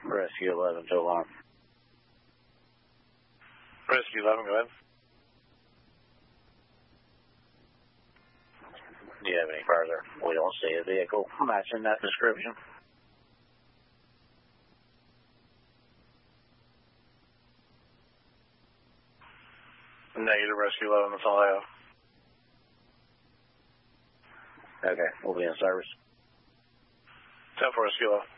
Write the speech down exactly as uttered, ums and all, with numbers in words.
Rescue eleven to alarm. Rescue eleven, go ahead. Do you have any further? We don't see a vehicle matching that description. Negative, Rescue eleven, that's all I have. Okay, we'll be in service. ten four, Rescue eleven.